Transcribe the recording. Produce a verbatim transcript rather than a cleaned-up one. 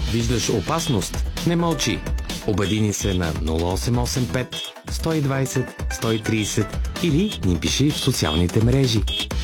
Виждаш опасност? Не мълчи. Обадини се на нула осем осем пет сто и двайсет сто и трийсет или ни пиши в социалните мрежи.